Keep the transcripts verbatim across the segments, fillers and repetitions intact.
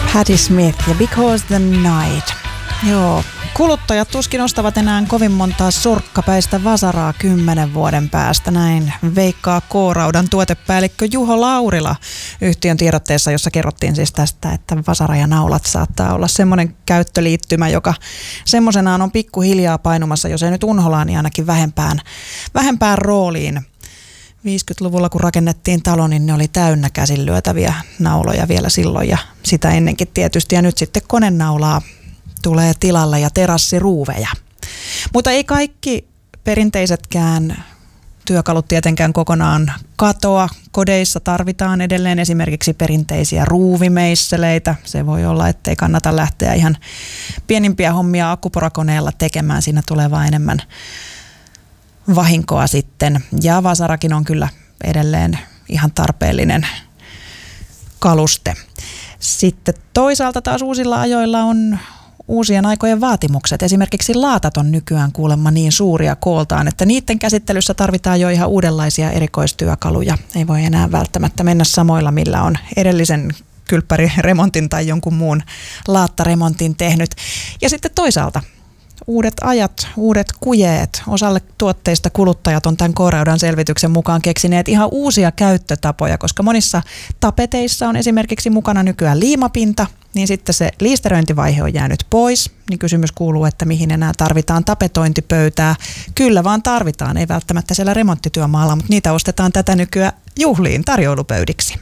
Patti Smith ja Because the Night. Joo, kuluttajat tuskin ostavat enää kovin montaa sorkkapäistä vasaraa kymmenen vuoden päästä. Näin veikkaa K-Raudan tuotepäällikkö Juho Laurila yhtiön tiedotteessa, jossa kerrottiin siis tästä, että vasara ja naulat saattaa olla semmoinen käyttöliittymä, joka semmoisenaan on pikkuhiljaa painumassa, jos ei nyt unholaan, niin ainakin vähempään, vähempään rooliin. viisikymmentäluvulla kun rakennettiin talo, niin ne oli täynnä käsin lyötäviä nauloja vielä silloin ja sitä ennenkin tietysti. Ja nyt sitten konenaulaa tulee tilalle ja terassiruuveja. Mutta ei kaikki perinteisetkään työkalut tietenkään kokonaan katoa. Kodeissa tarvitaan edelleen esimerkiksi perinteisiä ruuvimeisseleitä. Se voi olla, ettei kannata lähteä ihan pienimpiä hommia akkuporakoneella tekemään. Siinä tulee vaan enemmän vahinkoa sitten. Ja vasarakin on kyllä edelleen ihan tarpeellinen kaluste. Sitten toisaalta taas uusilla ajoilla on uusien aikojen vaatimukset. Esimerkiksi laatat on nykyään kuulemma niin suuria kooltaan, että niiden käsittelyssä tarvitaan jo ihan uudenlaisia erikoistyökaluja. Ei voi enää välttämättä mennä samoilla, millä on edellisen kylppäriremontin tai jonkun muun laattaremontin tehnyt. Ja sitten toisaalta uudet ajat, uudet kujeet. Osalle tuotteista kuluttajat on tämän K-Raudan selvityksen mukaan keksineet ihan uusia käyttötapoja, koska monissa tapeteissa on esimerkiksi mukana nykyään liimapinta, niin sitten se liisteröintivaihe on jäänyt pois. Niin kysymys kuuluu, että mihin enää tarvitaan tapetointipöytää. Kyllä vaan tarvitaan, ei välttämättä siellä remonttityömaalla, mutta niitä ostetaan tätä nykyään juhliin tarjoilupöydiksi.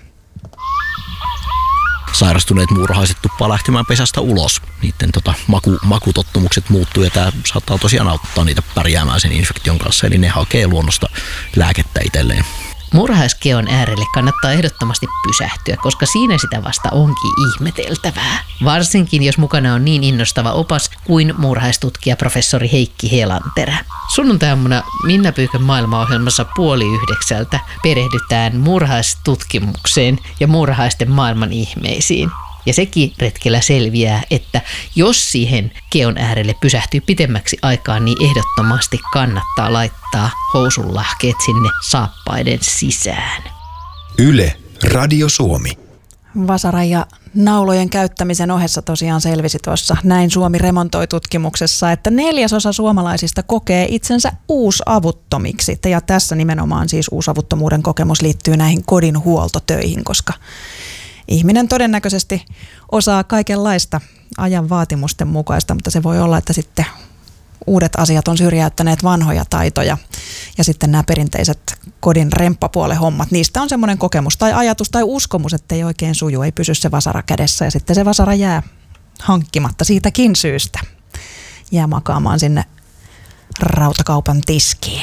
Sairastuneet muurahaiset tuppaa lähtemään pesästä ulos. Niiden tota, maku, makutottumukset muuttuu ja tämä saattaa tosiaan auttaa niitä pärjäämään sen infektion kanssa. Eli ne hakee luonnosta lääkettä itselleen. Muurahaiskeon äärelle kannattaa ehdottomasti pysähtyä, koska siinä sitä vasta onkin ihmeteltävää. Varsinkin jos mukana on niin innostava opas kuin muurahaistutkija professori Heikki Helanterä. Sunnuntai-aamuna Minna Pyykön maailmaohjelmassa puoli yhdeksältä perehdytään muurahaistutkimukseen ja muurahaisten maailman ihmeisiin. Ja sekin retkellä selviää, että jos siihen keon äärelle pysähtyy pitemmäksi aikaa, niin ehdottomasti kannattaa laittaa housunlahkeet sinne saappaiden sisään. Yle, Radio Suomi. Vasara ja naulojen käyttämisen ohessa tosiaan selvisi tuossa Näin Suomi remontoi -tutkimuksessa, että neljäsosa suomalaisista kokee itsensä uusavuttomiksi. Ja tässä nimenomaan siis uusavuttomuuden kokemus liittyy näihin kodin huoltotöihin, koska ihminen todennäköisesti osaa kaikenlaista ajan vaatimusten mukaista, mutta se voi olla, että sitten uudet asiat on syrjäyttäneet vanhoja taitoja. Ja sitten nämä perinteiset kodin remppapuolen hommat, niistä on semmoinen kokemus tai ajatus tai uskomus, että ei oikein suju, ei pysy se vasara kädessä. Ja sitten se vasara jää hankkimatta siitäkin syystä. Jää makaamaan sinne rautakaupan tiskiin.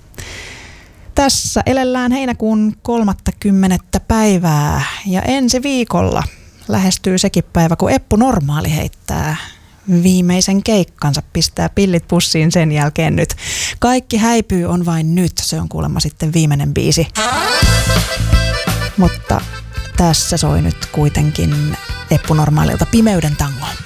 Tässä elellään heinäkuun kolmaskymmenes päivää ja ensi viikolla lähestyy sekin päivä, kun Eppu Normaali heittää viimeisen keikkansa, pistää pillit pussiin sen jälkeen nyt. Kaikki häipyy on vain nyt, se on kuulemma sitten viimeinen biisi. Mutta tässä soi nyt kuitenkin Eppu Normaalilta Pimeyden tango.